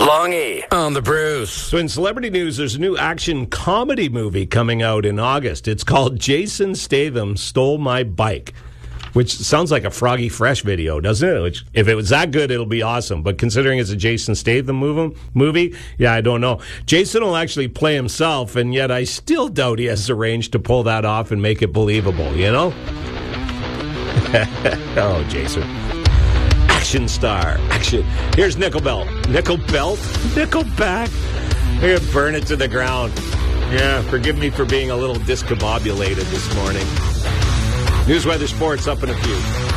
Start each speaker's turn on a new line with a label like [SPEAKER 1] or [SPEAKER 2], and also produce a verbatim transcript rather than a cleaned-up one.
[SPEAKER 1] Longy on the Bruce.
[SPEAKER 2] So in celebrity news, there's a new action comedy movie coming out in August. It's called Jason Statham Stole My Bike, which sounds like a Froggy Fresh video, doesn't it? Which, if it was that good, it'll be awesome. But considering it's a Jason Statham movie, movie, yeah, I don't know. Jason will actually play himself, and yet I still doubt he has the range to pull that off and make it believable, you know? Oh, Jason. Action star. Action. Here's Nickel Belt. Nickel Belt? Nickelback? They're going to burn it to the ground. Yeah, forgive me for being a little discombobulated this morning. News, weather, sports up in a few.